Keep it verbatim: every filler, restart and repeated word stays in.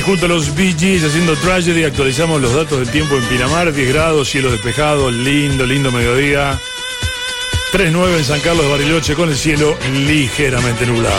junto a los Bee Gees haciendo Tragedy actualizamos los datos del tiempo en Pinamar. Diez grados, cielo despejado, lindo, lindo mediodía. tres nueve en San Carlos de Bariloche con el cielo ligeramente nublado.